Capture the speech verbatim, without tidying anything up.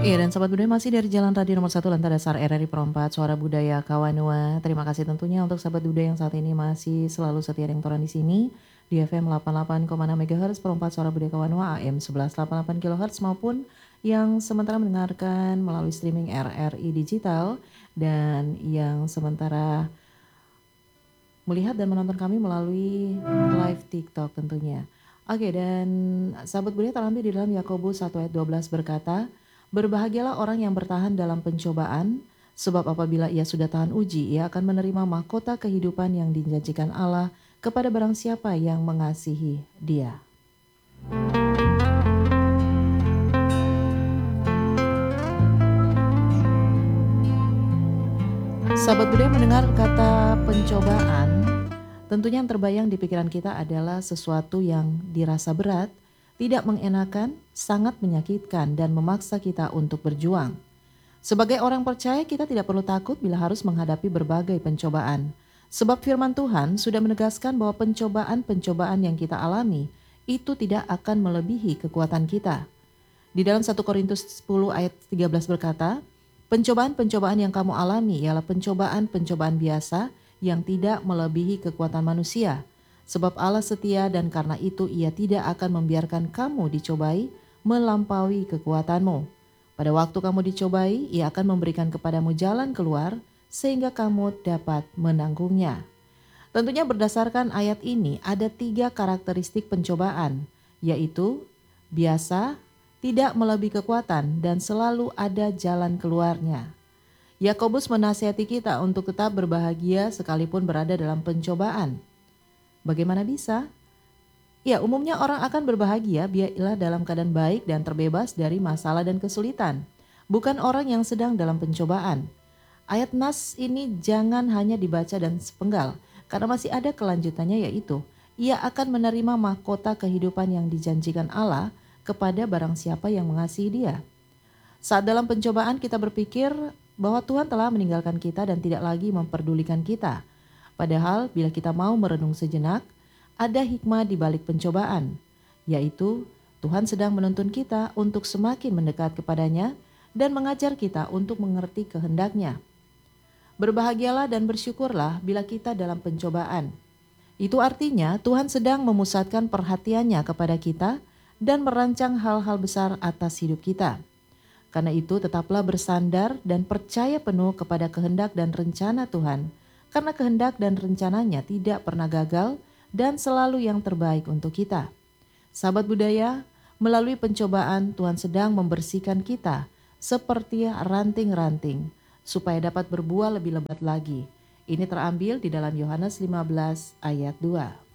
Iya, dan Sobat Budaya masih dari Jalan Radio Nomor satu Lantai Dasar R R I Perempat, Suara Budaya Kawanua. Terima kasih tentunya untuk Sobat Budaya yang saat ini masih selalu setia dengan toran di sini di F M delapan puluh delapan koma enam MHz Perempat Suara Budaya Kawanua, A M seratus delapan puluh delapan kilohertz maupun yang sementara mendengarkan melalui streaming R R I Digital dan yang sementara melihat dan menonton kami melalui live TikTok tentunya. Oke, dan sahabat budaya terambil di dalam Yakobus satu ayat dua belas berkata, "Berbahagialah orang yang bertahan dalam pencobaan, sebab apabila ia sudah tahan uji, ia akan menerima mahkota kehidupan yang dijanjikan Allah kepada barang siapa yang mengasihi Dia." Sahabat budaya mendengar kata pencobaan, tentunya yang terbayang di pikiran kita adalah sesuatu yang dirasa berat, tidak mengenakan, sangat menyakitkan dan memaksa kita untuk berjuang. Sebagai orang percaya kita tidak perlu takut bila harus menghadapi berbagai pencobaan. Sebab firman Tuhan sudah menegaskan bahwa pencobaan-pencobaan yang kita alami itu tidak akan melebihi kekuatan kita. Di dalam satu Korintus sepuluh ayat tiga belas berkata, "Pencobaan-pencobaan yang kamu alami ialah pencobaan-pencobaan biasa yang tidak melebihi kekuatan manusia. Sebab Allah setia dan karena itu Ia tidak akan membiarkan kamu dicobai melampaui kekuatanmu. Pada waktu kamu dicobai, Ia akan memberikan kepadamu jalan keluar sehingga kamu dapat menanggungnya." Tentunya berdasarkan ayat ini ada tiga karakteristik pencobaan, yaitu biasa, tidak melebihi kekuatan, dan selalu ada jalan keluarnya. Yakobus menasihati kita untuk tetap berbahagia sekalipun berada dalam pencobaan. Bagaimana bisa? Ya, umumnya orang akan berbahagia bila dalam keadaan baik dan terbebas dari masalah dan kesulitan, bukan orang yang sedang dalam pencobaan. Ayat nas ini jangan hanya dibaca dan sepenggal, karena masih ada kelanjutannya, yaitu ia akan menerima mahkota kehidupan yang dijanjikan Allah kepada barang siapa yang mengasihi Dia. Saat dalam pencobaan kita berpikir bahwa Tuhan telah meninggalkan kita dan tidak lagi memperdulikan kita. Padahal bila kita mau merenung sejenak, ada hikmah di balik pencobaan, yaitu Tuhan sedang menuntun kita untuk semakin mendekat kepadanya dan mengajar kita untuk mengerti kehendak-Nya. Berbahagialah dan bersyukurlah bila kita dalam pencobaan. Itu artinya Tuhan sedang memusatkan perhatiannya kepada kita dan merancang hal-hal besar atas hidup kita. Karena itu tetaplah bersandar dan percaya penuh kepada kehendak dan rencana Tuhan, karena kehendak dan rencananya tidak pernah gagal dan selalu yang terbaik untuk kita. Sahabat budaya, melalui pencobaan Tuhan sedang membersihkan kita seperti ranting-ranting, supaya dapat berbuah lebih lebat lagi. Ini terambil di dalam Yohanes lima belas ayat dua.